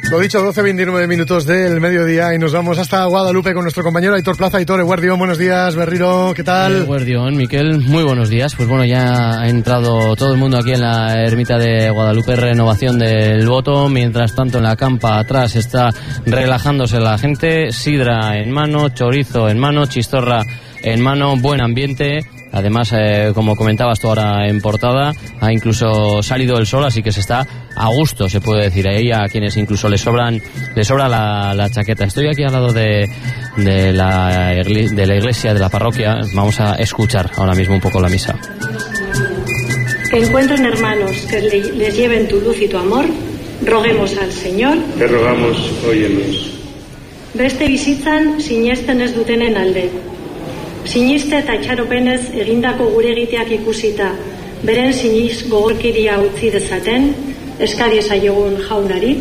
Lo dicho, 12:29 minutos del mediodía y nos vamos hasta Guadalupe con nuestro compañero Aitor Plaza. Aitor, Eguardión, buenos días. Berriro, ¿qué tal? Eguardión, Miquel, muy buenos días. Pues bueno, ya ha entrado todo el mundo aquí en la ermita de Guadalupe, renovación del voto. Mientras tanto, en la campa atrás está relajándose la gente. Sidra en mano, chorizo en mano, chistorra en mano, buen ambiente. Además, como comentabas tú ahora en portada, ha incluso salido el sol, así que se está a gusto, se puede decir. Ahí a quienes incluso les sobra la chaqueta. Estoy aquí al lado de la iglesia, de la parroquia. Vamos a escuchar ahora mismo un poco la misa. Que encuentren hermanos que les lleven tu luz y tu amor. Roguemos al Señor. Te rogamos, óyenos. Beste bizitzan sinesten ez dutenen alde. Siniste eta itxaropenez egindako gure egiteak ikusita, beren siniz gogorkeria utzi dezaten, eska diezaiogun jaunari.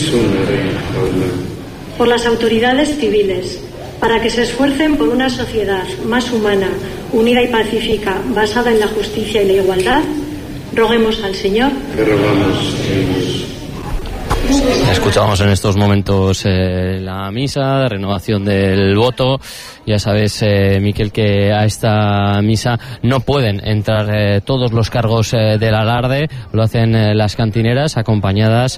Por las autoridades civiles, para que se esfuercen por una sociedad más humana, unida y pacífica, basada en la justicia y la igualdad, roguemos al Señor. Te rogamos, Escuchamos en estos momentos la misa de renovación del voto. Ya sabes, Miquel, que a esta misa no pueden entrar todos los cargos del alarde. Lo hacen las cantineras acompañadas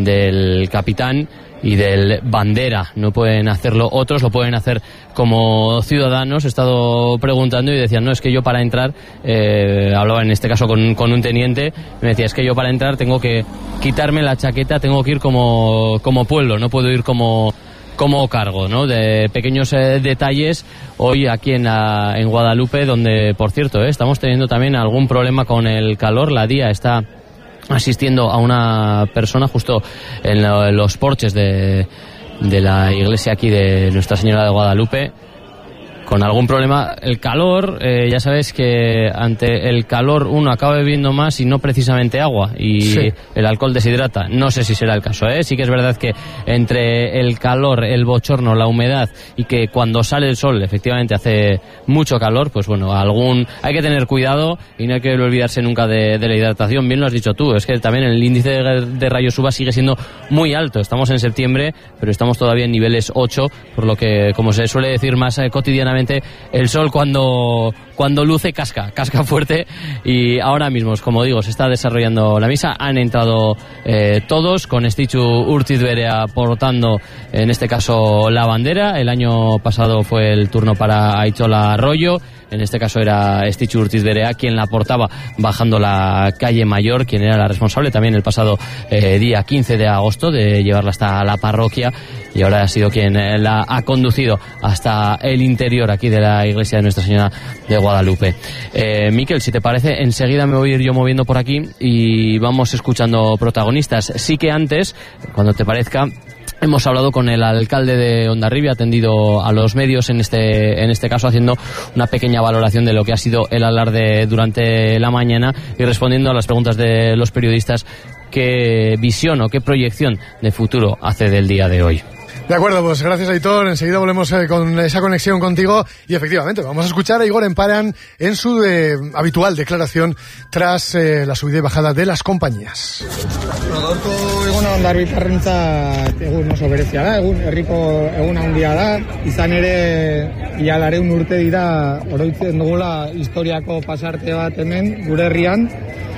del capitán y del bandera. No pueden hacerlo otros, lo pueden hacer como ciudadanos. He estado preguntando y decían, no, es que yo para entrar, hablaba en este caso con un teniente, me decía, es que yo para entrar tengo que quitarme la chaqueta, tengo que ir como pueblo, no puedo ir como cargo, ¿no? De pequeños detalles hoy aquí en Guadalupe, donde, por cierto, estamos teniendo también algún problema con el calor. La DIA está asistiendo a una persona justo en los porches de la iglesia aquí de Nuestra Señora de Guadalupe con algún problema. El calor, ya sabes que ante el calor uno acaba bebiendo más y no precisamente agua, y sí, el alcohol deshidrata. No sé si será el caso, Sí que es verdad que entre el calor, el bochorno, la humedad, y que cuando sale el sol efectivamente hace mucho calor, pues bueno, hay que tener cuidado y no hay que olvidarse nunca de la hidratación. Bien lo has dicho tú, es que también el índice de rayos UVA sigue siendo muy alto. Estamos en septiembre, pero estamos todavía en niveles 8, por lo que, como se suele decir más cotidianamente, el sol cuando luce casca fuerte. Y ahora mismo, como digo, se está desarrollando la misa. Han entrado todos con Estitxu Urtizberea portando, en este caso, la bandera. El año pasado fue el turno para Aitzola Arroyo. En este caso era Estitxu Urtizberea quien la portaba bajando la calle Mayor, quien era la responsable también el pasado día 15 de agosto de llevarla hasta la parroquia, y ahora ha sido quien la ha conducido hasta el interior aquí de la iglesia de Nuestra Señora de Guadalupe. Miquel, si te parece, enseguida me voy a ir yo moviendo por aquí y vamos escuchando protagonistas. Sí que antes, cuando te parezca, hemos hablado con el alcalde de Hondarribia, atendido a los medios en este caso, haciendo una pequeña valoración de lo que ha sido el alarde durante la mañana y respondiendo a las preguntas de los periodistas qué visión o qué proyección de futuro hace del día de hoy. De acuerdo, pues gracias, Aitor. Enseguida volvemos con esa conexión contigo y efectivamente vamos a escuchar a Igor Emparan en su habitual declaración tras la subida y bajada de las compañías. Gaurko eguna hondarribitarrentzat egun oso berezia da, herriko eguna handia da, izan ere ia 200 urte dira oroitzen dugula historiako pasarte bat hemen gure herrian.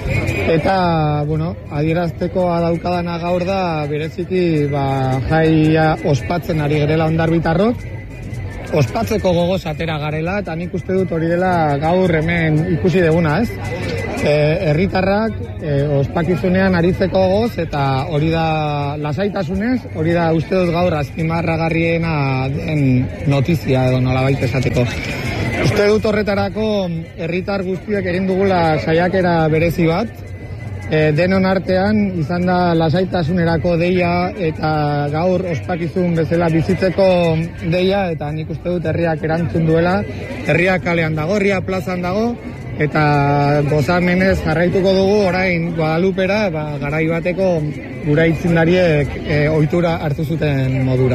Eta, adierazteko daukadana gaur da, bereziki, jaia ospatzen ari gerela hondarbitarrok, ospatzeko gogoz atera garela, eta nik uste dut hori dela gaur hemen ikusi deguna, herritarrak ospakizunean aritzeko gogoz, eta hori da lasaitasunez, hori da uste dut gaur azpimarragarriena den notizia edo nolabait esateko. Uste dut horretarako herritar guztiak egin dugula saiakera berezi bat, denon artean izan da lasaitasunerako deia eta gaur ospakizun bezala bizitzeko deia, eta nik uste dut herriak erantzun duela. Herriak kalean dago, herria plazan dago, eta gozamenez jarraituko dugu orain Guadalupera, garai bateko gure aitzindariek ohitura hartu zuten modura.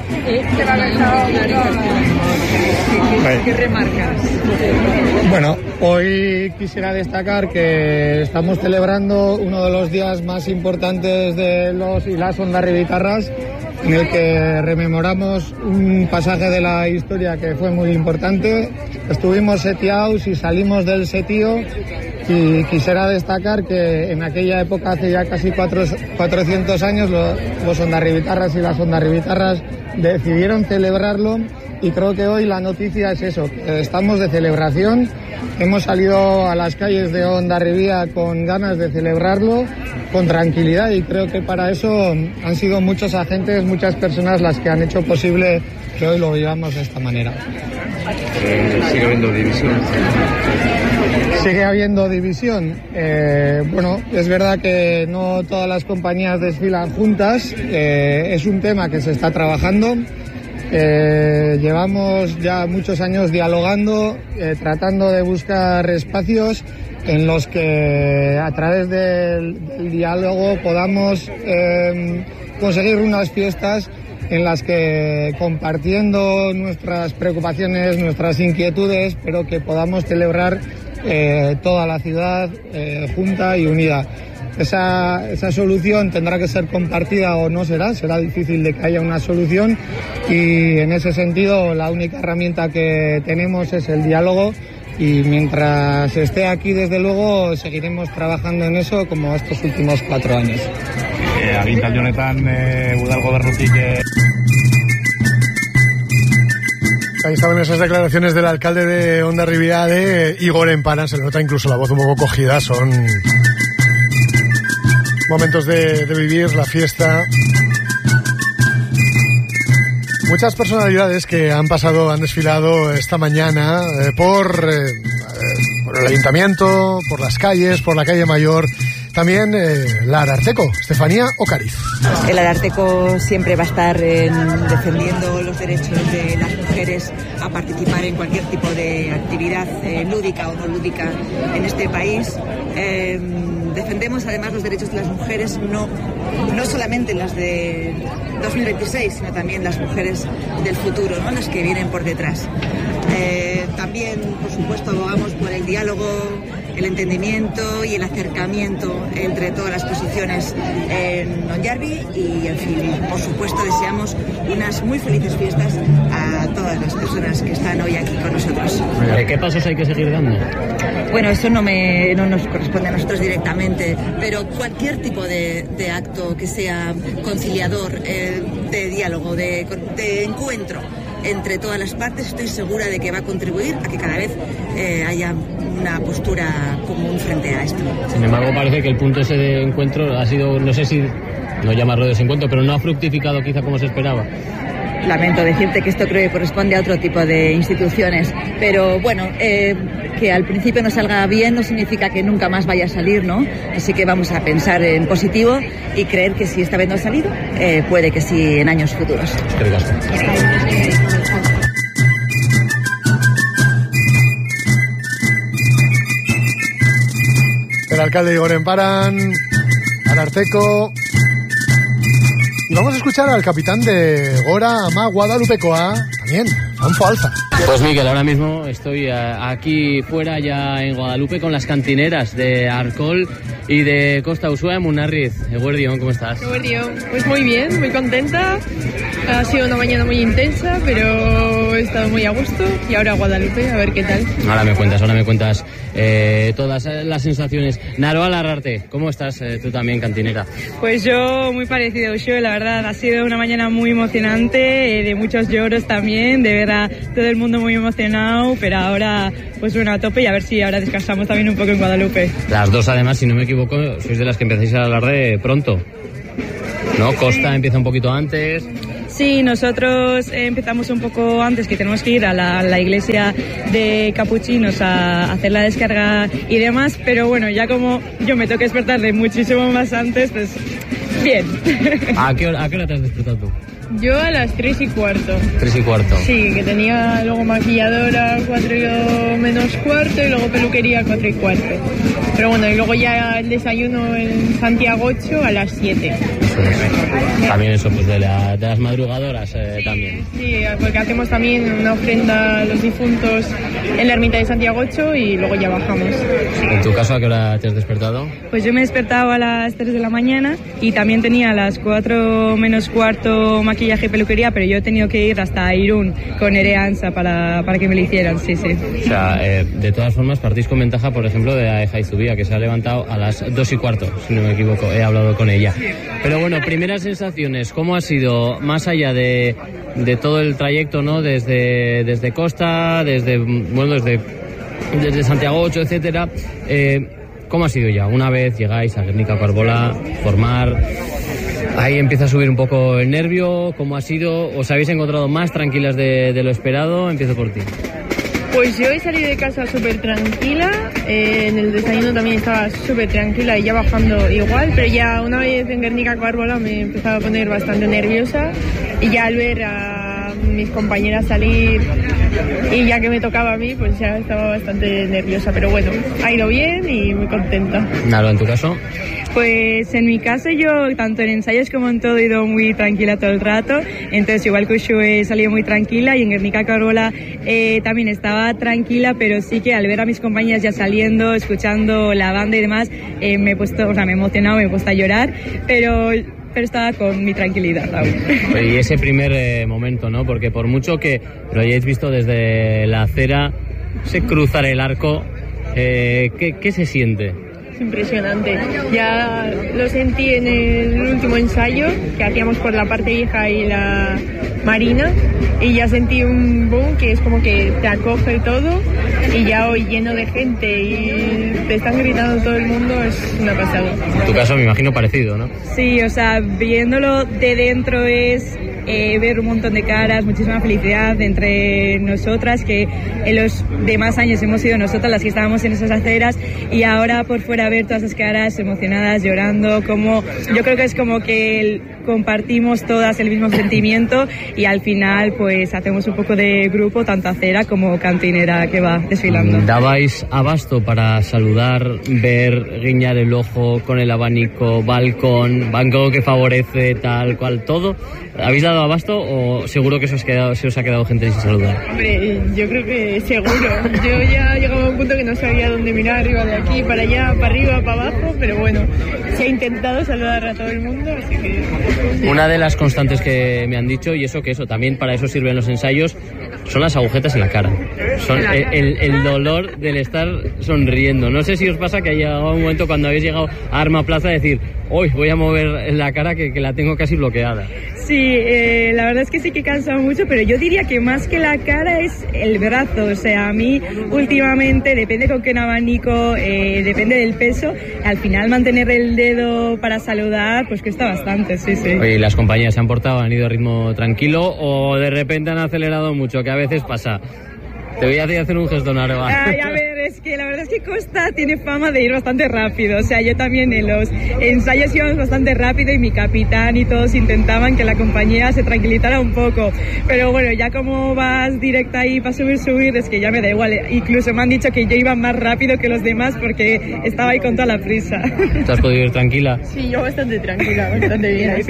¿Qué remarcas? Bueno, hoy quisiera destacar que estamos celebrando uno de los días más importantes de los y las hondarribitarras, en el que rememoramos un pasaje de la historia que fue muy importante. Estuvimos setiados y salimos del setío, y quisiera destacar que en aquella época, hace ya casi 400 años, los hondarribitarras y las hondarribitarras decidieron celebrarlo, y creo que hoy la noticia es eso, que estamos de celebración. Hemos salido a las calles de Hondarribia con ganas de celebrarlo, con tranquilidad, y creo que para eso han sido muchos agentes, muchas personas las que han hecho posible que hoy lo vivamos de esta manera. ¿Sigue habiendo división? Sigue habiendo división. Bueno, es verdad que no todas las compañías desfilan juntas. Es un tema que se está trabajando. Llevamos ya muchos años dialogando, tratando de buscar espacios en los que a través del diálogo podamos conseguir unas fiestas en las que, compartiendo nuestras preocupaciones, nuestras inquietudes, pero que podamos celebrar toda la ciudad junta y unida. Esa solución tendrá que ser compartida o no será difícil de que haya una solución, y en ese sentido la única herramienta que tenemos es el diálogo, y mientras esté aquí, desde luego, seguiremos trabajando en eso como estos últimos 4 años. Agintaldi honetan udal gobernutik Ahí estaban esas declaraciones del alcalde de Hondarribia, de Igor Emparan. Se le nota incluso la voz un poco cogida. Son momentos de vivir la fiesta. Muchas personalidades que han desfilado esta mañana por el ayuntamiento, por las calles, por la calle Mayor. También la Ararteko, Estefanía Ocariz. El Ararteko siempre va a estar defendiendo los derechos de las mujeres a participar en cualquier tipo de actividad lúdica o no lúdica en este país. Defendemos además los derechos de las mujeres, no solamente las de 2026, sino también las mujeres del futuro, ¿no? Las que vienen por detrás. También, por supuesto, abogamos por el diálogo, el entendimiento y el acercamiento entre todas las posiciones en Hondarribia, y, en fin, por supuesto, deseamos unas muy felices fiestas a todas las personas que están hoy aquí con nosotros. ¿Qué pasos hay que seguir dando? Bueno, eso no nos corresponde a nosotros directamente, pero cualquier tipo de acto que sea conciliador, de diálogo, de encuentro entre todas las partes, estoy segura de que va a contribuir a que cada vez haya una postura común frente a esto. Sin embargo, parece que el punto ese de encuentro ha sido, no sé si no llamarlo desencuentro, pero no ha fructificado quizá como se esperaba. Lamento decirte que esto creo que corresponde a otro tipo de instituciones, pero bueno, que al principio no salga bien no significa que nunca más vaya a salir, ¿no? Así que vamos a pensar en positivo y creer que si esta vez no ha salido, puede que sí en años futuros. El alcalde Igor Emparan, Ararteko. Y vamos a escuchar al capitán de Gora Ama Guadalupekoa, también, Anfo Alza. Pues Miguel, ahora mismo estoy aquí fuera ya en Guadalupe con las cantineras de Arcol y de Costa Ushuaia, Munarriz. Eguerdión, ¿cómo estás? Eguerdión, pues muy bien, muy contenta. Ha sido una mañana muy intensa, pero he estado muy a gusto, y ahora a Guadalupe, a ver qué tal. Ahora me cuentas todas las sensaciones. Naroa Larrarte, ¿cómo estás tú también, cantinera? Pues yo muy parecido a Ushuaia, la verdad. Ha sido una mañana muy emocionante, de muchos lloros también, de ver a todo el mundo muy emocionado, pero ahora pues bueno, a tope, y a ver si ahora descansamos también un poco en Guadalupe. Las dos, además, si no me equivoco, sois de las que empezáis a hablar de pronto, ¿no? Costa empieza un poquito antes. Sí, nosotros empezamos un poco antes, que tenemos que ir a la iglesia de capuchinos a hacer la descarga y demás, pero bueno, ya como yo me toca despertar de muchísimo más antes, pues bien. ¿A qué hora te has despertado tú? Yo a las 3:15. 3:15. Sí, que tenía luego maquilladora 4:45 y luego peluquería 4:15. Pero bueno, y luego ya el desayuno en Santiago 8 a las 7. También eso, pues de las madrugadoras también. Sí, porque hacemos también una ofrenda a los difuntos en la ermita de Santiago 8 y luego ya bajamos. ¿En tu caso a qué hora te has despertado? Pues yo me he despertado a las 3 de la mañana y también tenía a las 4:45 maquillaje y peluquería, pero yo he tenido que ir hasta Irún con Ereansa para que me lo hicieran, sí. O sea, de todas formas partís con ventaja, por ejemplo, de Aeja Izubia, que se ha levantado a las 2:15, si no me equivoco, he hablado con ella. Pero bueno, primeras sensaciones, ¿cómo ha sido, más allá de todo el trayecto, ¿no? Desde Costa, desde Santiago 8, etcétera, ¿cómo ha sido ya? Una vez llegáis a Gernika-Ko Arbola, formar, ahí empieza a subir un poco el nervio, ¿cómo ha sido? ¿Os habéis encontrado más tranquilas de lo esperado? Empiezo por ti. Pues yo he salido de casa súper tranquila, en el desayuno también estaba súper tranquila y ya bajando igual, pero ya una vez en Gernika-Ko Arbola me empezaba a poner bastante nerviosa y ya al ver a mis compañeras salir y ya que me tocaba a mí, pues ya estaba bastante nerviosa, pero bueno, ha ido bien y muy contenta. Nalo, ¿en tu caso? Pues en mi caso yo, tanto en ensayos como en todo, he ido muy tranquila todo el rato, entonces igual que yo he salido muy tranquila y en Gernika-Ko Arbola también estaba tranquila, pero sí que al ver a mis compañeras ya saliendo, escuchando la banda y demás, me he emocionado, me he puesto a llorar, pero estaba con mi tranquilidad aún. Y ese primer momento, ¿no? Porque por mucho que lo hayáis visto desde la acera, cruzar el arco, ¿qué se siente? Es impresionante. Ya lo sentí en el último ensayo que hacíamos por la parte vieja y la marina y ya sentí un boom que es como que te acoge todo y ya hoy lleno de gente y te están gritando todo el mundo, es una pasada. En tu caso me imagino parecido, ¿no? Sí, o sea, viéndolo de dentro es ver un montón de caras, muchísima felicidad entre nosotras, que en los demás años hemos sido nosotras las que estábamos en esas aceras y ahora por fuera ver todas esas caras emocionadas, llorando, como yo creo que es como que compartimos todas el mismo sentimiento y al final pues hacemos un poco de grupo, tanto acera como cantinera que va desfilando. ¿Dabais abasto para saludar, ver, guiñar el ojo con el abanico, balcón, banco que favorece, tal cual, todo? ¿Habéis dado abasto o seguro que se os ha quedado gente sin saludar? Hombre, yo creo que seguro. Yo ya llegaba a un punto que no sabía dónde mirar, iba de aquí para allá, para arriba, para abajo, pero bueno, se ha intentado saludar a todo el mundo, así que... Una de las constantes que me han dicho, y eso también para eso sirven los ensayos, son las agujetas en la cara. Son el dolor del estar sonriendo. No sé si os pasa que ha llegado un momento cuando habéis llegado a Arma Plaza de decir, hoy voy a mover la cara que la tengo casi bloqueada. Sí, la verdad es que sí que cansa mucho, pero yo diría que más que la cara es el brazo. O sea, a mí últimamente, depende con qué abanico, depende del peso, al final mantener el dedo para saludar, pues cuesta bastante, sí. Oye, ¿las compañías se han portado, han ido a ritmo tranquilo o de repente han acelerado mucho, que a veces pasa? Te voy a hacer un gesto, Narva. Ay, a ver, es que la verdad es que Costa tiene fama de ir bastante rápido. O sea, yo también en los ensayos íbamos bastante rápido y mi capitán y todos intentaban que la compañía se tranquilizara un poco. Pero bueno, ya como vas directa ahí para subir, es que ya me da igual. Incluso me han dicho que yo iba más rápido que los demás porque estaba ahí con toda la prisa. ¿Te has podido ir tranquila? Sí, yo bastante tranquila, bastante bien.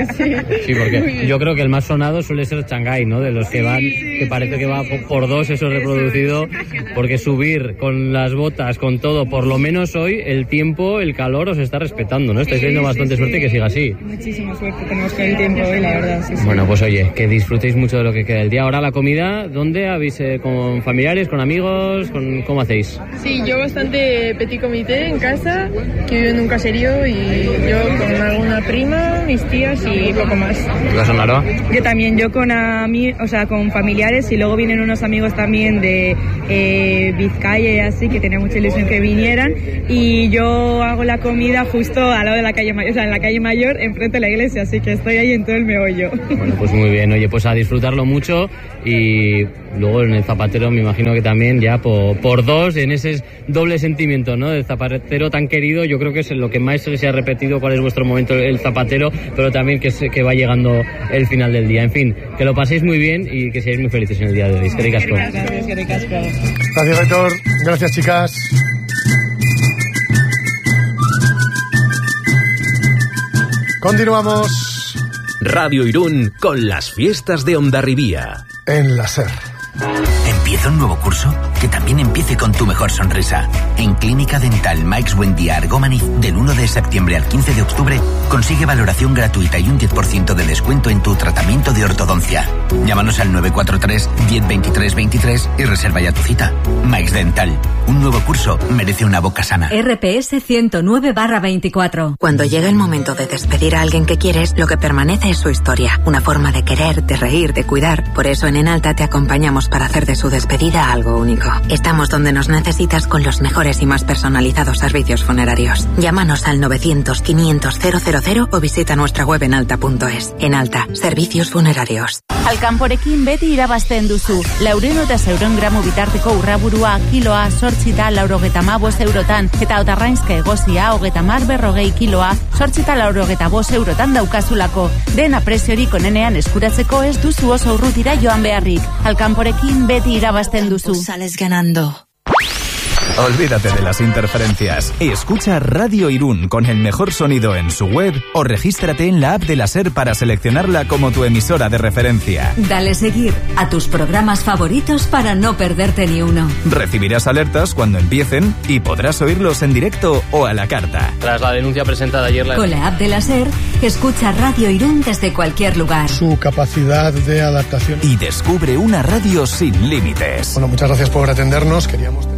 Sí, porque yo creo que el más sonado suele ser Shanghái, ¿no? De los que van, que parece que va por dos, eso reproducido, porque subir con las botas, con todo, por lo menos hoy el tiempo, el calor os está respetando, ¿no? Estáis teniendo bastante suerte y que siga así. Muchísima suerte tenemos con el tiempo hoy, la verdad. Sí. Bueno, pues oye, que disfrutéis mucho de lo que queda del día. Ahora la comida, ¿dónde habéis? ¿Con familiares, con amigos? ¿Cómo hacéis? Sí, yo bastante petit comité en casa, que vivo en un caserío y yo con alguna prima, mis tías y poco más. ¿Tú vas a Naroa? Yo también, yo con familiares y luego vienen unos amigos también de Vizcaya así que tenía mucha ilusión que vinieran, y yo hago la comida justo al lado de la calle Mayor, o sea, en la calle Mayor, enfrente de la iglesia, así que estoy ahí en todo el meollo. Bueno, pues muy bien, oye, pues a disfrutarlo mucho, y luego en el Zapatero me imagino que también ya por dos, en ese doble sentimiento, ¿no? Del Zapatero tan querido, yo creo que es lo que más se ha repetido, cuál es vuestro momento el Zapatero, pero también que va llegando el final del día. En fin, que lo paséis muy bien y que seáis muy felices en el día de hoy. Eskerrik asko. Gracias, Aitor. Gracias, chicas. Continuamos. Radio Irún con las fiestas de Hondarribía. En la SER. ¿Empieza un nuevo curso? Que también empiece con tu mejor sonrisa. En Clínica Dental Mike's Buendía Argómaniz, del 1 de septiembre al 15 de octubre, consigue valoración gratuita y un 10% de descuento en tu tratamiento de ortodoncia. Llámanos al 943 10 23 23 y reserva ya tu cita. Mike's Dental. Un nuevo curso merece una boca sana. RPS 109/24. Cuando llega el momento de despedir a alguien que quieres, lo que permanece es su historia. Una forma de querer, de reír, de cuidar. Por eso en Enalta te acompañamos para hacer de su despedida algo único. Estamos donde nos necesitas con los mejores y más personalizados servicios funerarios. Llámanos al 900 500 000 o visita nuestra web enalta.es. Enalta, servicios funerarios. Alkanporekin beti irabazten duzu. 400 gramo bitarteko urraburua, kiloa, 895 eurotan, eta otarrainzka egozia 30 kiloa, 895 eurotan daukazulako. Dena preziorik onenean eskuratzeko ez duzu oso urrutira joan beharrik. Alkanporekin beti irabazten duzu. Sales ganando. Olvídate de las interferencias. Escucha Radio Irún con el mejor sonido en su web o regístrate en la app de la SER para seleccionarla como tu emisora de referencia. Dale seguir a tus programas favoritos para no perderte ni uno. Recibirás alertas cuando empiecen y podrás oírlos en directo o a la carta. Tras la denuncia presentada ayer... Con la app de la SER, escucha Radio Irún desde cualquier lugar. Su capacidad de adaptación. Y descubre una radio sin límites. Bueno, muchas gracias por atendernos. Queríamos...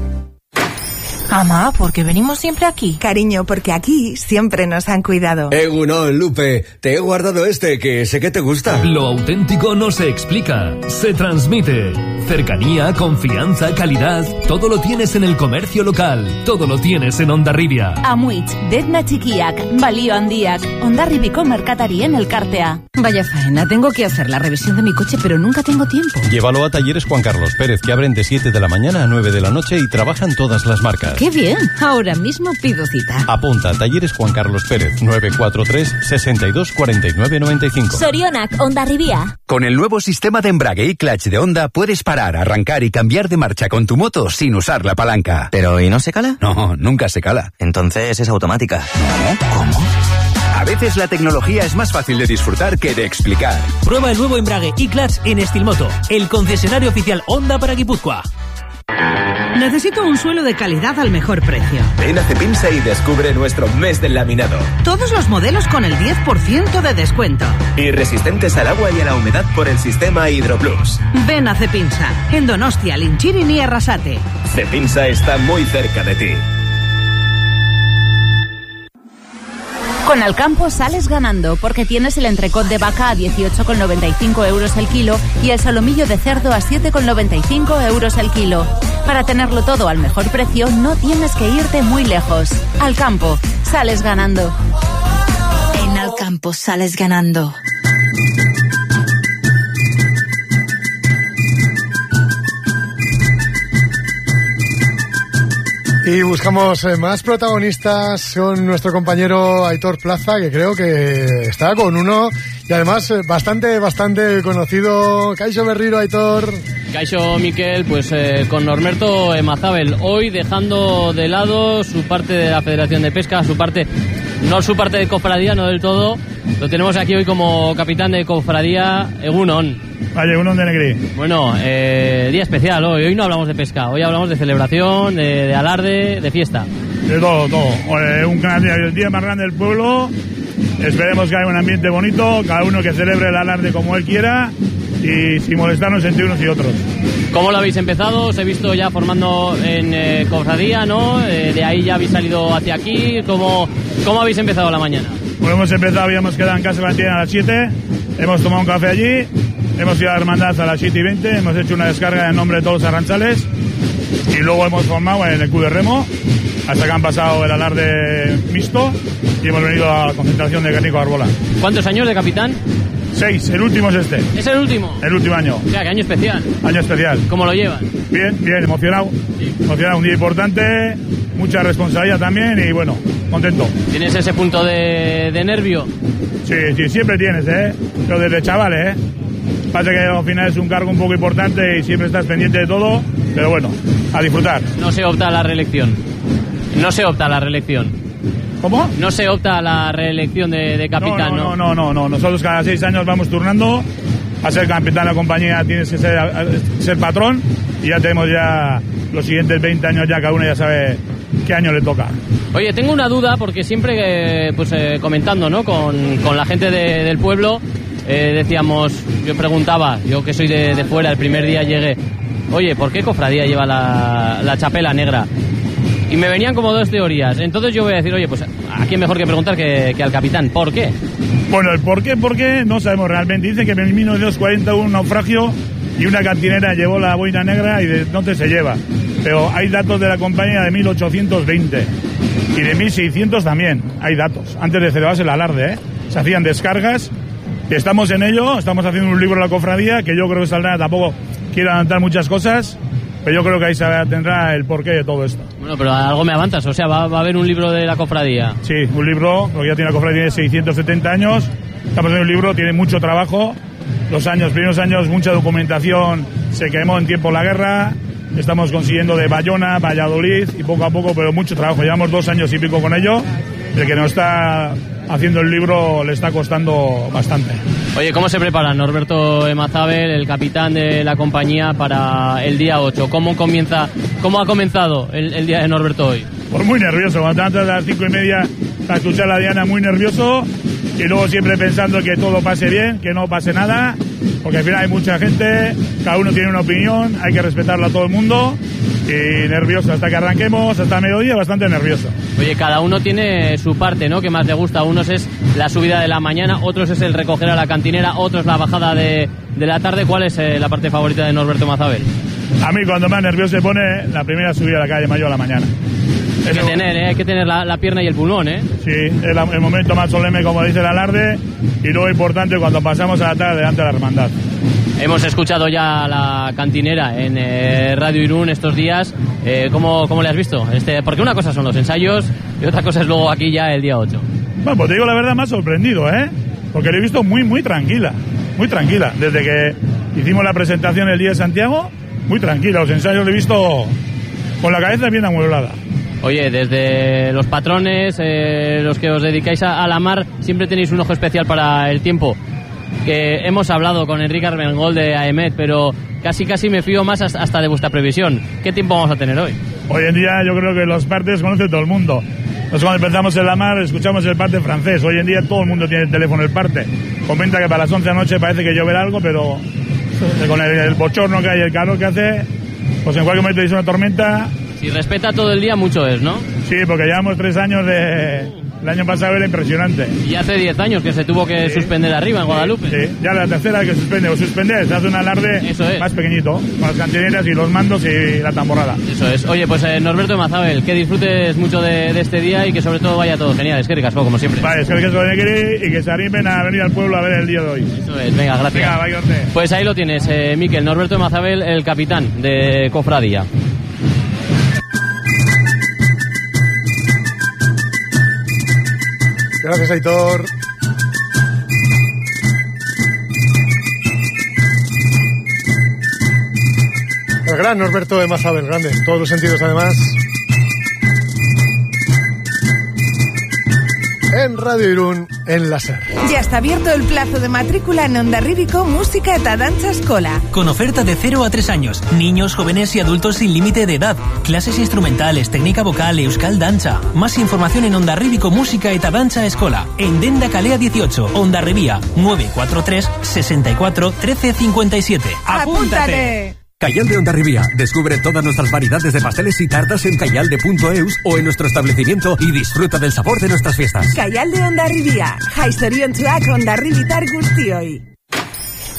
Mamá, ¿por qué venimos siempre aquí? Cariño, porque aquí siempre nos han cuidado. Egunon, Lupe, te he guardado este que sé que te gusta. Lo auténtico no se explica, se transmite. Cercanía, confianza, calidad, todo lo tienes en el comercio local, todo lo tienes en Hondarribia. Amuitz, Detna Txikiak, Balio Handiak, Hondarribiko merkatarien elkartea. Vaya faena, tengo que hacer la revisión de mi coche, pero nunca tengo tiempo. Llévalo a Talleres Juan Carlos Pérez, que abren de 7 de la mañana a 9 de la noche y trabajan todas las marcas. ¡Qué bien! Ahora mismo pido cita. Apunta, Talleres Juan Carlos Pérez, 943 62 49 95. Sorionak, Hondarribia. Con el nuevo sistema de embrague y clutch de Honda puedes parar, arrancar y cambiar de marcha con tu moto sin usar la palanca. ¿Pero y no se cala? No, nunca se cala. Entonces es automática. ¿No? ¿Cómo? A veces la tecnología es más fácil de disfrutar que de explicar. Prueba el nuevo embrague y clutch en Estilmoto, el concesionario oficial Honda para Guipúzcoa. Necesito un suelo de calidad al mejor precio. Ven a Cepinsa y descubre nuestro mes del laminado. Todos los modelos con el 10% de descuento. Y resistentes al agua y a la humedad por el sistema Hidroplus. Ven a Cepinsa, en Donostia, Linchirin y Arrasate. Cepinsa está muy cerca de ti. Con Alcampo sales ganando porque tienes el entrecot de vaca a 18,95 euros el kilo y el solomillo de cerdo a 7,95 euros el kilo. Para tenerlo todo al mejor precio no tienes que irte muy lejos. Alcampo, sales ganando. En Alcampo sales ganando. Y buscamos más protagonistas con nuestro compañero Aitor Plaza, que creo que está con uno y además bastante conocido. Kaixo Berriro, Aitor. Kaixo Miquel, pues con Norberto Mazabel, hoy dejando de lado su parte de la Federación de Pesca, su parte de cofradía, no del todo. Lo tenemos aquí hoy como capitán de cofradía. Egunon. Vaya, Egunon de Negri. Bueno, día especial hoy no hablamos de pesca, hoy hablamos de celebración, de alarde, de fiesta. De todo. El día más grande del pueblo. Esperemos que haya un ambiente bonito, cada uno que celebre el alarde como él quiera y sin molestarnos entre unos y otros. ¿Cómo lo habéis empezado? Os he visto ya formando en cofradía, ¿no? De ahí ya habéis salido hacia aquí. ¿Cómo habéis empezado la mañana? Pues hemos empezado, habíamos quedado en Casa Valentina a las 7, hemos tomado un café allí, hemos ido a la hermandad a las 7:20, hemos hecho una descarga en nombre de todos los arranchales y luego hemos formado en el Club de Remo, hasta que han pasado el alarde mixto y hemos venido a la concentración de Guernica Barbola. ¿Cuántos años de capitán? 6, el último es este. ¿Es el último? El último año. O sea, que año especial. Año especial. ¿Cómo lo llevan? Bien, emocionado. Sí. Emocionado, un día importante, mucha responsabilidad también y bueno, contento. ¿Tienes ese punto de nervio? Sí, siempre tienes, pero desde chavales, Pasa que al final es un cargo un poco importante y siempre estás pendiente de todo, pero bueno, a disfrutar. No se opta a la reelección. ¿Cómo? No se opta a la reelección de capitán, ¿no? No. Nosotros cada 6 años vamos turnando. A ser capitán de la compañía tienes que ser patrón y ya tenemos ya los siguientes 20 años, ya cada uno ya sabe qué año le toca. Oye, tengo una duda porque siempre comentando, ¿no? con la gente del pueblo, decíamos, yo preguntaba, yo que soy de fuera, el primer día llegué, oye, ¿por qué cofradía lleva la chapela negra? Y me venían como 2 teorías. Entonces yo voy a decir, oye, pues ¿a quién mejor que preguntar que al capitán? ¿Por qué? Bueno, el por qué no sabemos realmente. Dicen que en 1940 hubo un naufragio y una cantinera llevó la boina negra y de entonces se lleva. Pero hay datos de la compañía de 1820 y de 1600 también. Hay datos. Antes de celebrarse el alarde, se hacían descargas. Estamos en ello, estamos haciendo un libro de la cofradía que yo creo que saldrá, tampoco quiero adelantar muchas cosas, pero yo creo que ahí se tendrá el porqué de todo esto. Bueno, pero algo me avanzas, o sea, va a haber un libro de la cofradía. Sí, un libro, porque ya tiene la cofradía de 670 años, estamos en un libro, tiene mucho trabajo, primeros años, mucha documentación, se quemó en tiempo la guerra, estamos consiguiendo de Bayona, Valladolid, y poco a poco, pero mucho trabajo, llevamos 2 años y pico con ello, el que nos está haciendo el libro le está costando bastante. Oye, ¿cómo se prepara Norberto Emazábal, el capitán de la compañía, para el día 8? ¿Cómo ha comenzado el día de Norberto hoy? Pues muy nervioso, cuando antes de las 5:30 a escuchar a la Diana, muy nervioso, y luego siempre pensando que todo pase bien, que no pase nada, porque al final hay mucha gente, cada uno tiene una opinión, hay que respetarla a todo el mundo, y nervioso hasta que arranquemos, hasta mediodía, bastante nervioso. Oye, cada uno tiene su parte, ¿no?, que más le gusta. Unos es la subida de la mañana, otros es el recoger a la cantinera, otros la bajada de la tarde. ¿Cuál es la parte favorita de Norberto Emazábal? A mí cuando más nervioso se pone la primera subida a la calle Mayor a la mañana. Hay que tener la pierna y el pulmón, Sí, es el momento más solemne, como dice el alarde, y luego importante cuando pasamos a la tarde delante de la hermandad. Hemos escuchado ya a la cantinera en Radio Irún estos días. ¿Cómo le has visto? Porque una cosa son los ensayos y otra cosa es luego aquí ya el día 8. Bueno, pues te digo la verdad, me ha sorprendido, porque lo he visto muy tranquila. Desde que hicimos la presentación el día de Santiago, muy tranquila. Los ensayos lo he visto con la cabeza bien amueblada. Oye, desde los patrones, los que os dedicáis a la mar, siempre tenéis un ojo especial para el tiempo. Que hemos hablado con Enrique Armengol de AEMET, pero casi me fío más hasta de vuestra previsión. ¿Qué tiempo vamos a tener hoy? Hoy en día yo creo que los partes conoce todo el mundo. Nosotros cuando empezamos en la mar escuchamos el parte francés. Hoy en día todo el mundo tiene el teléfono el parte. Comenta que para las 11 de la noche parece que lloverá algo, pero con el bochorno que hay, el calor que hace, pues en cualquier momento dice una tormenta. Si respeta todo el día, mucho es, ¿no? Sí, porque llevamos 3 años el año pasado era impresionante. Y hace 10 años que se tuvo que suspender arriba en Guadalupe. Sí, ya la tercera que suspende. O suspender, se hace un alarde más pequeñito, con las cantineras y los mandos y la tamborrada. Eso es. Oye, pues Norberto Emazábal, que disfrutes mucho de este día y que sobre todo vaya todo genial. Es que ricasco, como siempre. Vale, es que y que se animen a venir al pueblo a ver el día de hoy. Eso es, venga, gracias. Venga, vaya usted. Pues ahí lo tienes, Miquel, Norberto Emazábal, el capitán de Cofradía. Gracias, Aitor. El gran Norberto Emazábal, grande, en todos los sentidos además. En Radio Irún, en la SER. Ya está abierto el plazo de matrícula en Hondarríbico Música eta Danza Escola. Con oferta de 0 a 3 años, niños, jóvenes y adultos sin límite de edad, clases instrumentales, técnica vocal, euskal danza. Más información en Hondarríbico Música eta Danza Escola, en Denda Calea 18, Hondarribía, 943 64 13 57. ¡Apúntate! Cayal de Hondarribía. Descubre todas nuestras variedades de pasteles y tartas en cayalde.eus o en nuestro establecimiento y disfruta del sabor de nuestras fiestas. Cayal de Hondarribía. Jaizoriontzuak Hondarribitar guztioi.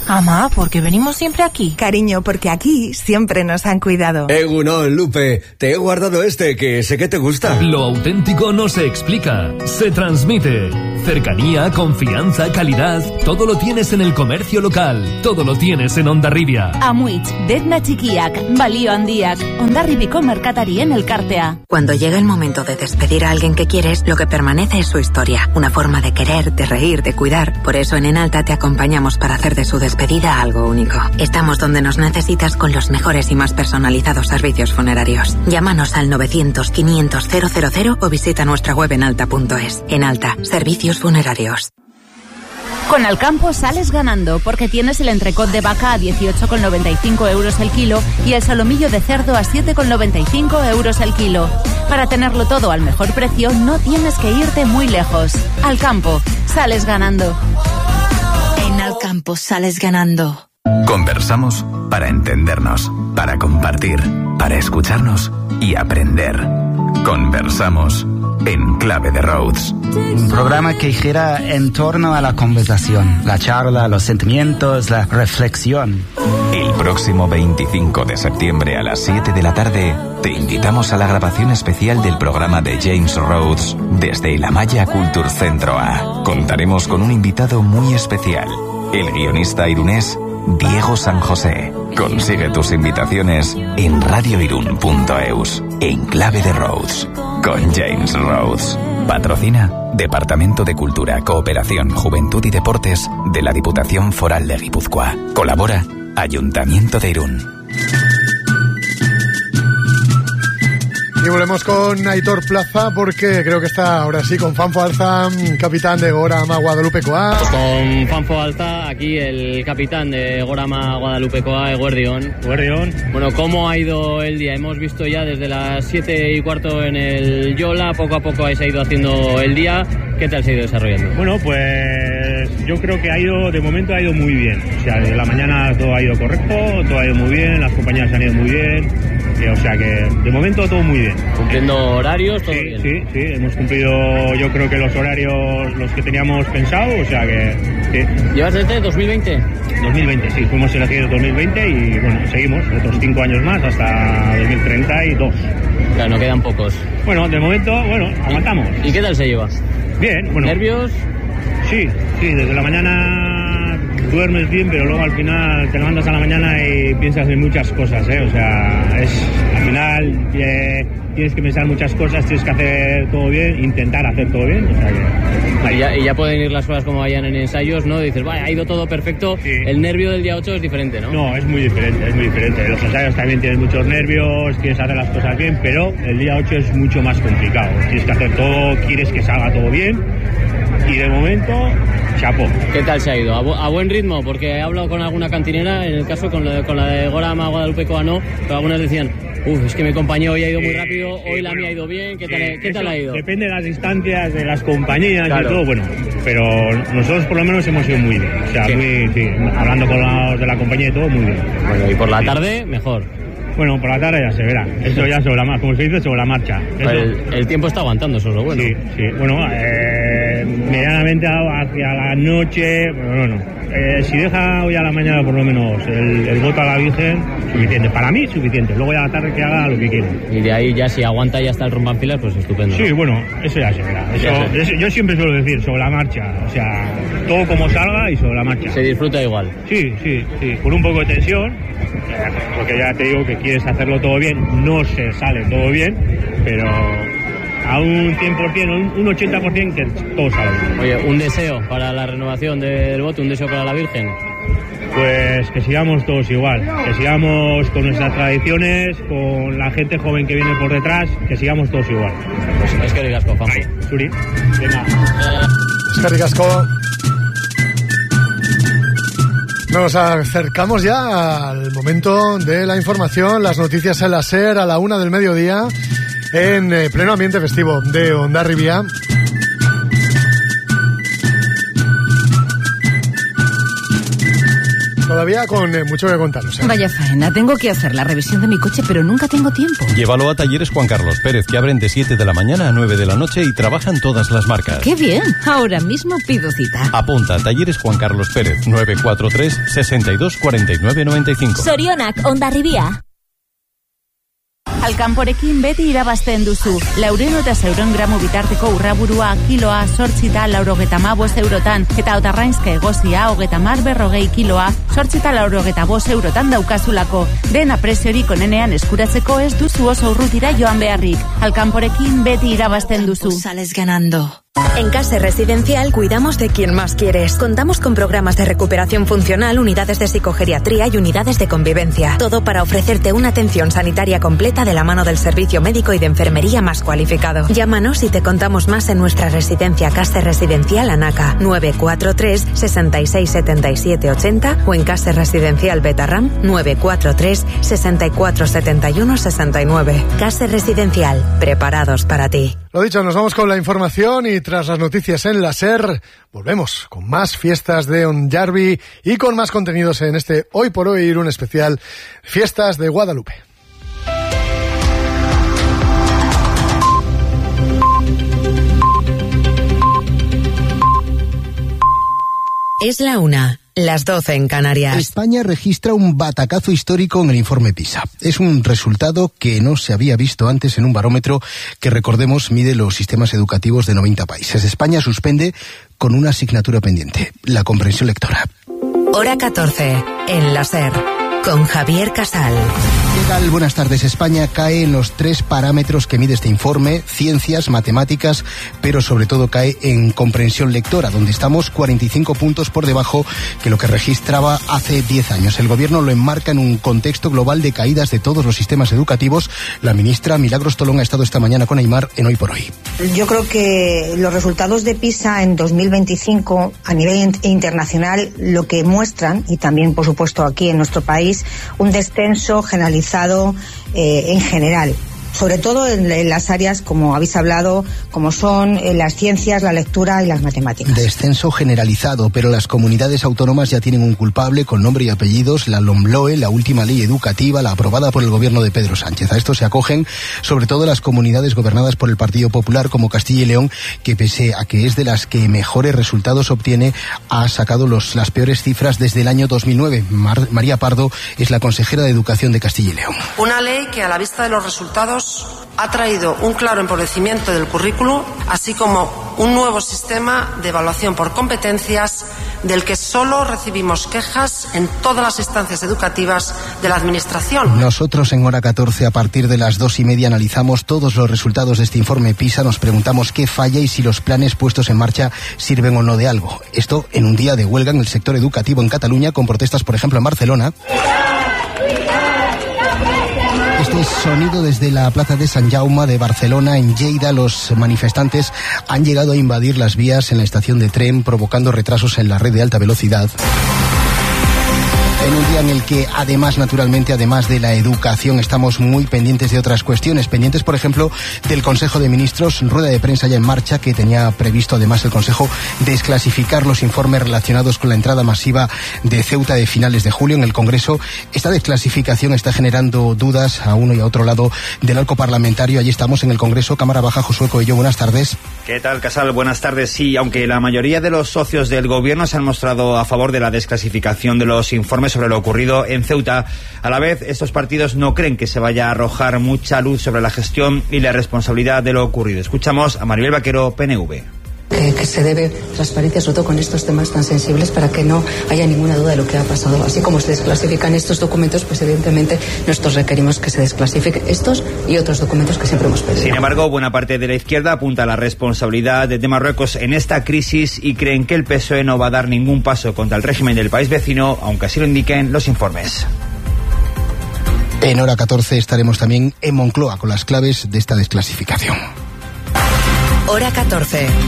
Amá, ¿por qué venimos siempre aquí? Cariño, porque aquí siempre nos han cuidado. No, Lupe, te he guardado este que sé que te gusta. Lo auténtico no se explica, se transmite. Cercanía, confianza, calidad, todo lo tienes en el comercio local, todo lo tienes en Hondarribia. Amuitz, Detna Txikiak, Balio Handiak, Hondarribiko merkatarien elkartea. Cuando llega el momento de despedir a alguien que quieres, lo que permanece es su historia, una forma de querer, de reír, de cuidar. Por eso en Enalta te acompañamos para hacer de su despedida algo único. Estamos donde nos necesitas con los mejores y más personalizados servicios funerarios. Llámanos al 900-500-000 o visita nuestra web enalta.es. Enalta, servicios funerarios. Con Alcampo sales ganando porque tienes el entrecot de vaca a 18,95 euros el kilo y el solomillo de cerdo a 7,95 euros el kilo. Para tenerlo todo al mejor precio no tienes que irte muy lejos. Alcampo, sales ganando. En Alcampo sales ganando. Conversamos para entendernos, para compartir, para escucharnos y aprender. Conversamos en Clave de Rhodes. Un programa que gira en torno a la conversación, la charla, los sentimientos, la reflexión. El próximo 25 de septiembre a las 7 de la tarde te invitamos a la grabación especial del programa de James Rhodes desde el Amaya Culture Centro A. Contaremos con un invitado muy especial, el guionista irunés Diego San José. Consigue tus invitaciones en radioirun.eus, en Clave de Rhodes, con James Rhodes. Patrocina Departamento de Cultura, Cooperación, Juventud y Deportes de la Diputación Foral de Guipúzcoa. Colabora Ayuntamiento de Irún. Y volvemos con Aitor Plaza porque creo que está ahora sí con Fanfo Alza, capitán de Gorama Guadalupekoa. Pues con Fanfo Alza, aquí el capitán de Gorama Guadalupekoa, Eguerdión. Bueno, ¿cómo ha ido el día? Hemos visto ya desde las 7:15 en el Yola, poco a poco se ha ido haciendo el día. ¿Qué tal se ha ido desarrollando? Bueno, pues yo creo que de momento ha ido muy bien. O sea, de la mañana todo ha ido correcto, todo ha ido muy bien, las compañías han ido muy bien. O sea que de momento todo muy bien. ¿Cumpliendo horarios? Todo bien. Sí, hemos cumplido yo creo que los horarios los que teníamos pensado, o sea que sí. ¿Llevas desde 2020? 2020, sí, fuimos elegidos 2020 y bueno, seguimos otros 5 años más hasta 2032. Claro, no quedan pocos. Bueno, de momento, aguantamos. ¿Y qué tal se lleva? Bien, bueno. ¿Nervios? Sí, desde la mañana duermes bien, pero luego al final te levantas a la mañana y piensas en muchas cosas, o sea, al final tienes que pensar muchas cosas, tienes que hacer todo bien, intentar hacer todo bien, o sea que... Y ya pueden ir las cosas como vayan en ensayos, ¿no? Dices, vaya, ha ido todo perfecto, sí. El nervio del día 8 es diferente, ¿no? No, es muy diferente, los ensayos también tienes muchos nervios, quieres hacer las cosas bien, pero el día 8 es mucho más complicado, tienes que hacer todo, quieres que salga todo bien, y de momento... Chapo. ¿Qué tal se ha ido? ¿A buen ritmo? Porque he hablado con alguna cantinera, en el caso con la de Gorama Guadalupekoa no, pero algunas decían, es que mi compañía hoy ha ido muy rápido, hoy la mía ha ido bien, ¿qué tal ha ido? Depende de las distancias, de las compañías, claro. Y todo, bueno, pero nosotros por lo menos hemos ido muy bien, o sea, hablando con los de la compañía y todo, muy bien. Bueno, y por la tarde, mejor. Bueno, por la tarde ya se verá. Eso ya sobre la marcha, como se dice, sobre la marcha. El tiempo está aguantando, eso es lo bueno. Sí. Bueno, medianamente hacia la noche, bueno, si deja hoy a la mañana por lo menos el voto a la Virgen, suficiente. Para mí, suficiente. Luego ya a la tarde que haga lo que quiera. Y de ahí ya si aguanta y hasta el rompanfilas, pues estupendo. Sí, bueno, eso ya se verá. Yo siempre suelo decir, sobre la marcha. O sea, todo como salga y sobre la marcha. Se disfruta igual. Sí. Con un poco de tensión, porque ya te digo que quieres hacerlo todo bien, no se sale todo bien, pero a un 100%, un 80% que todo sale bien. Oye, un deseo para la renovación del voto, un deseo para la Virgen. Pues que sigamos todos igual, que sigamos con nuestras tradiciones, con la gente joven que viene por detrás, que sigamos todos igual. Pues es que ricasco, Fanfo. Suri, venga. Es que ricasco. Nos acercamos ya al momento de la información, las noticias en la SER a la 1 del mediodía en pleno ambiente festivo de Hondarribia. todavía con mucho que contaros. Vaya faena, tengo que hacer la revisión de mi coche, pero nunca tengo tiempo. Llévalo a Talleres Juan Carlos Pérez, que abren de 7 de la mañana a 9 de la noche y trabajan todas las marcas. ¡Qué bien! Ahora mismo pido cita. Apunta, Talleres Juan Carlos Pérez, 943 62 49 95. Zorionak, Hondarribia. Alkanporekin beti irabazten duzu. 400 gramo bitarteko urraburua kiloa 8,95 eurotan. Eta otarrainzka egozia 30-40 kiloa 8,95 eurotan daukazulako. Dena preziorik onenean eskuratzeko ez duzu oso urrutira joan beharrik. Alkanporekin beti irabazten duzu. Sales ganando. En Case Residencial cuidamos de quien más quieres. Contamos con programas de recuperación funcional, unidades de psicogeriatría y unidades de convivencia. Todo para ofrecerte una atención sanitaria completa de la mano del servicio médico y de enfermería más cualificado. Llámanos y te contamos más en nuestra residencia Case Residencial Anaca, 943 66 77 80 o en Case Residencial Betarram, 943 64 71 69. Case Residencial, preparados para ti. Lo dicho, nos vamos con la información y tras las noticias en la SER, volvemos con más fiestas de Ondarribia y con más contenidos en este Hoy por Hoy Irún especial Fiestas de Guadalupe. Es la 1, las 12 en Canarias. España registra un batacazo histórico en el informe PISA. Es un resultado que no se había visto antes en un barómetro que, recordemos, mide los sistemas educativos de 90 países. España suspende con una asignatura pendiente, la comprensión lectora. Hora 14, en la SER, con Javier Casal. ¿Qué tal? Buenas tardes. España cae en los 3 parámetros que mide este informe: ciencias, matemáticas, pero sobre todo cae en comprensión lectora, donde estamos 45 puntos por debajo que lo que registraba hace 10 años. El gobierno lo enmarca en un contexto global de caídas de todos los sistemas educativos. La ministra Milagros Tolón ha estado esta mañana con Aimar en Hoy por Hoy. Yo creo que los resultados de PISA en 2025 a nivel internacional lo que muestran, y también por supuesto aquí en nuestro país, un descenso generalizado en general, sobre todo en las áreas, como habéis hablado, como son las ciencias, la lectura y las matemáticas. Descenso generalizado, pero las comunidades autónomas ya tienen un culpable con nombre y apellidos: la LOMLOE, la última ley educativa, la aprobada por el gobierno de Pedro Sánchez. A esto se acogen sobre todo las comunidades gobernadas por el Partido Popular, como Castilla y León, que pese a que es de las que mejores resultados obtiene, ha sacado las peores cifras desde el año 2009. María Pardo es la consejera de Educación de Castilla y León. Una ley que, a la vista de los resultados, ha traído un claro empobrecimiento del currículo, así como un nuevo sistema de evaluación por competencias del que solo recibimos quejas en todas las instancias educativas de la Administración. Nosotros en Hora 14, a partir de las 2:30, analizamos todos los resultados de este informe PISA. Nos preguntamos qué falla y si los planes puestos en marcha sirven o no de algo. Esto en un día de huelga en el sector educativo en Cataluña, con protestas, por ejemplo, en Barcelona. Este sonido desde la plaza de Sant Jaume de Barcelona. En Lleida, los manifestantes han llegado a invadir las vías en la estación de tren, provocando retrasos en la red de alta velocidad. En un día en el que, además de la educación, estamos muy pendientes de otras cuestiones. Pendientes, por ejemplo, del Consejo de Ministros, rueda de prensa ya en marcha, que tenía previsto además el Consejo desclasificar los informes relacionados con la entrada masiva de Ceuta de finales de julio en el Congreso. Esta desclasificación está generando dudas a uno y a otro lado del arco parlamentario. Allí estamos en el Congreso. Cámara Baja, Josué Coello, buenas tardes. ¿Qué tal, Casal? Buenas tardes. Sí, aunque la mayoría de los socios del gobierno se han mostrado a favor de la desclasificación de los informes sobre lo ocurrido en Ceuta, a la vez estos partidos no creen que se vaya a arrojar mucha luz sobre la gestión y la responsabilidad de lo ocurrido. Escuchamos a Maribel Vaquero, PNV. Que se debe transparencia, sobre todo con estos temas tan sensibles, para que no haya ninguna duda de lo que ha pasado. Así como se desclasifican estos documentos, pues evidentemente nosotros requerimos que se desclasifiquen estos y otros documentos que siempre hemos pedido. Sin embargo, buena parte de la izquierda apunta a la responsabilidad de Marruecos en esta crisis y creen que el PSOE no va a dar ningún paso contra el régimen del país vecino, aunque así lo indiquen los informes. En Hora 14 estaremos también en Moncloa con las claves de esta desclasificación. Hora 14.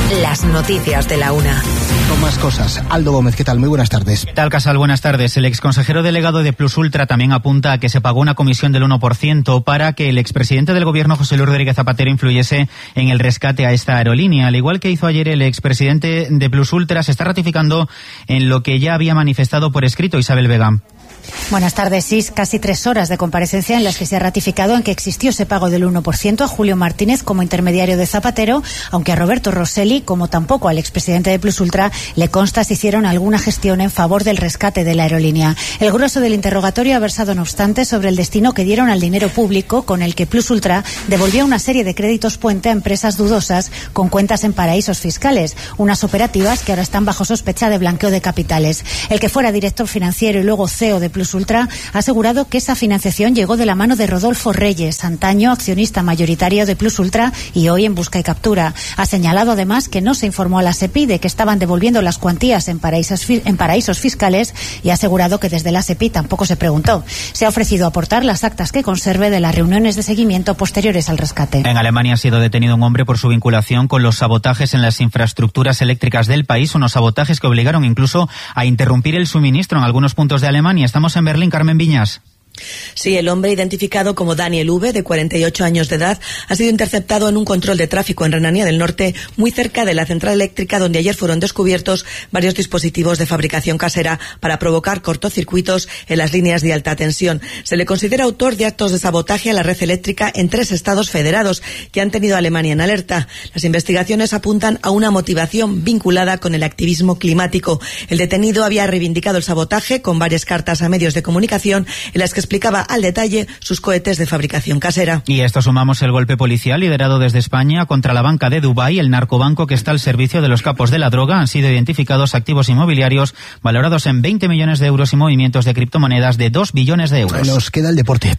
Las noticias de la una. Con más cosas. Aldo Gómez, ¿qué tal? Muy buenas tardes. ¿Qué tal, Casal? Buenas tardes. El exconsejero delegado de Plus Ultra también apunta a que se pagó una comisión del 1% para que el expresidente del gobierno, José Luis Rodríguez Zapatero, influyese en el rescate a esta aerolínea. Al igual que hizo ayer el expresidente de Plus Ultra, se está ratificando en lo que ya había manifestado por escrito Isabel Vega. Buenas tardes. Sí, casi 3 horas de comparecencia en las que se ha ratificado en que existió ese pago del 1% a Julio Martínez como intermediario de Zapatero, aunque a Roberto Rosselli, como tampoco al expresidente de Plus Ultra, le consta si hicieron alguna gestión en favor del rescate de la aerolínea. El grueso del interrogatorio ha versado, no obstante, sobre el destino que dieron al dinero público con el que Plus Ultra devolvió una serie de créditos puente a empresas dudosas con cuentas en paraísos fiscales, unas operativas que ahora están bajo sospecha de blanqueo de capitales. El que fuera director financiero y luego CEO de Plus Ultra ha asegurado que esa financiación llegó de la mano de Rodolfo Reyes, antaño accionista mayoritario de Plus Ultra y hoy en busca y captura. Ha señalado además que no se informó a la SEPI de que estaban devolviendo las cuantías en paraísos fiscales y ha asegurado que desde la SEPI tampoco se preguntó. Se ha ofrecido aportar las actas que conserve de las reuniones de seguimiento posteriores al rescate. En Alemania ha sido detenido un hombre por su vinculación con los sabotajes en las infraestructuras eléctricas del país, unos sabotajes que obligaron incluso a interrumpir el suministro en algunos puntos de Alemania. Estamos en Berlín, Carmen Viñas. Sí, el hombre identificado como Daniel V, de 48 años de edad, ha sido interceptado en un control de tráfico en Renania del Norte, muy cerca de la central eléctrica, donde ayer fueron descubiertos varios dispositivos de fabricación casera para provocar cortocircuitos en las líneas de alta tensión. Se le considera autor de actos de sabotaje a la red eléctrica en 3 estados federados que han tenido a Alemania en alerta. Las investigaciones apuntan a una motivación vinculada con el activismo climático. El detenido había reivindicado el sabotaje con varias cartas a medios de comunicación en las que explicaba al detalle sus cohetes de fabricación casera. Y a esto sumamos el golpe policial liderado desde España contra la banca de Dubái, el narcobanco que está al servicio de los capos de la droga. Han sido identificados activos inmobiliarios valorados en 20 millones de euros y movimientos de criptomonedas de 2 billones de euros. Nos queda el deporte.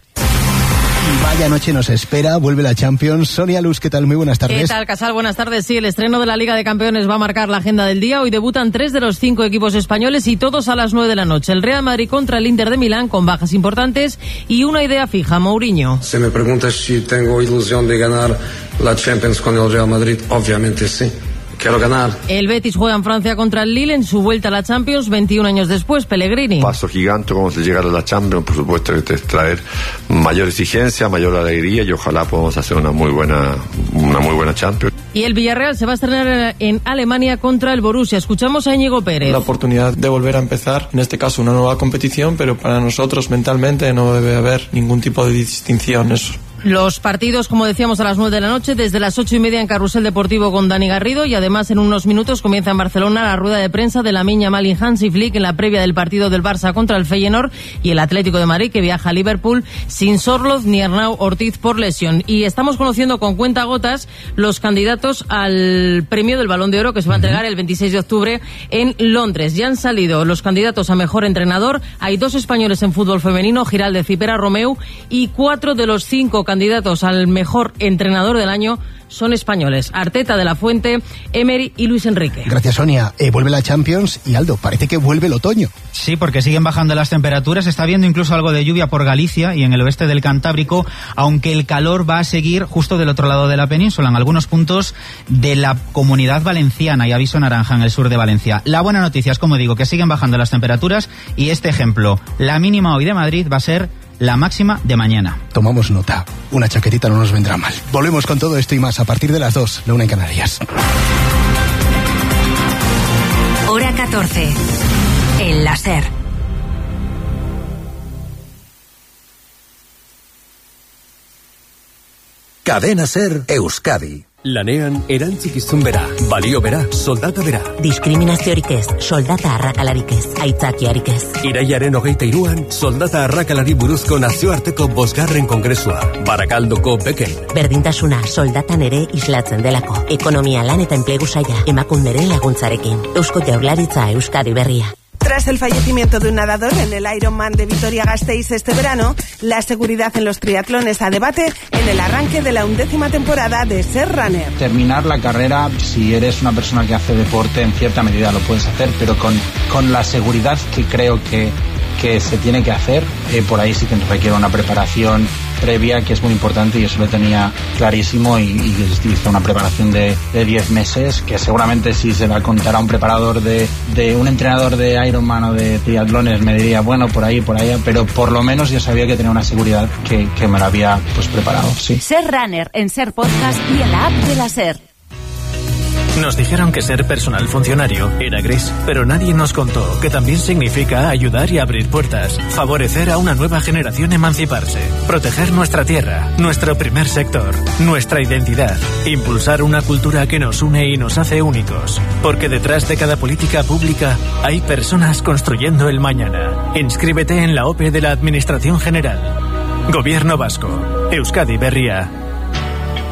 Vaya noche nos espera, vuelve la Champions. Sonia Luz, ¿qué tal? Muy buenas tardes. ¿Qué tal, Casal? Buenas tardes. Sí, el estreno de la Liga de Campeones va a marcar la agenda del día. Hoy debutan 3 de los 5 equipos españoles y todos a las 9 de la noche. El Real Madrid contra el Inter de Milán con bajas importantes y una idea fija, Mourinho. Si me preguntas si tengo ilusión de ganar la Champions con el Real Madrid, obviamente sí. Quiero ganar. El Betis juega en Francia contra el Lille en su vuelta a la Champions 21 años después. Pellegrini. Paso gigante como llegar a la Champions, por supuesto que es traer mayor exigencia, mayor alegría y ojalá podamos hacer una muy buena Champions. Y el Villarreal se va a estrenar en Alemania contra el Borussia. Escuchamos a Íñigo Pérez. La oportunidad de volver a empezar, en este caso una nueva competición, pero para nosotros mentalmente no debe haber ningún tipo de distinción. Eso. Los partidos, como decíamos, a las 9 de la noche, desde las 8:30 en Carrusel Deportivo con Dani Garrido, y además en unos minutos comienza en Barcelona la rueda de prensa de Lamine Yamal y Hansi Flick en la previa del partido del Barça contra el Feyenoord y el Atlético de Madrid, que viaja a Liverpool sin Sorloth ni Arnau Ortiz por lesión. Y estamos conociendo con cuentagotas los candidatos al premio del Balón de Oro que se va a entregar el 26 de octubre en Londres. Ya han salido los candidatos a mejor entrenador. Hay 2 españoles en fútbol femenino, Giraldez y Pera Romeu, y 4 de los 5 candidatos al mejor entrenador del año son españoles: Arteta, De la Fuente, Emery y Luis Enrique. Gracias, Sonia. Vuelve la Champions y, Aldo, parece que vuelve el otoño. Sí, porque siguen bajando las temperaturas, está habiendo incluso algo de lluvia por Galicia y en el oeste del Cantábrico, aunque el calor va a seguir justo del otro lado de la península, en algunos puntos de la Comunidad Valenciana, y aviso naranja en el sur de Valencia. La buena noticia es, como digo, que siguen bajando las temperaturas y este ejemplo, la mínima hoy de Madrid va a ser la máxima de mañana. Tomamos nota. Una chaquetita no nos vendrá mal. Volvemos con todo esto y más a partir de las 2, la 1 en Canarias. Hora 14. El láser. Cadena Ser Euskadi. Lanean erantzukizun bera, balio bera, soldata bera. Diskriminaziorik ez, soldata arrakalarik ez, aitzakiarik ez. Iraiaren 23an, soldata arrakalari buruzko nazioarteko 5. kongresua, Barakaldoko Beken. Berdintasuna soldatan ere islatzen delako. Ekonomia, lan eta enplegu saila, emakunderen laguntzarekin. Eusko Jaurlaritza Euskadi berria. Tras el fallecimiento de un nadador en el Ironman de Vitoria-Gasteiz este verano, la seguridad en los triatlones a debate en el arranque de la 11ª temporada de Ser Runner. Terminar la carrera, si eres una persona que hace deporte, en cierta medida lo puedes hacer, pero con la seguridad que creo que se tiene que hacer, por ahí sí que requiere una preparación previa que es muy importante y eso lo tenía clarísimo y hice una preparación de 10 meses que seguramente si se la contara a un preparador de un entrenador de Ironman o de triatlones me diría bueno, por ahí, por allá, pero por lo menos yo sabía que tenía una seguridad que me la había pues preparado, sí. Ser Runner en Ser Podcast y en la app de la Ser. Nos dijeron que ser personal funcionario era gris, pero nadie nos contó que también significa ayudar y abrir puertas, favorecer a una nueva generación emanciparse, proteger nuestra tierra, nuestro primer sector, nuestra identidad, impulsar una cultura que nos une y nos hace únicos, porque detrás de cada política pública hay personas construyendo el mañana. Inscríbete en la OPE de la Administración General. Gobierno Vasco. Euskadi Berria.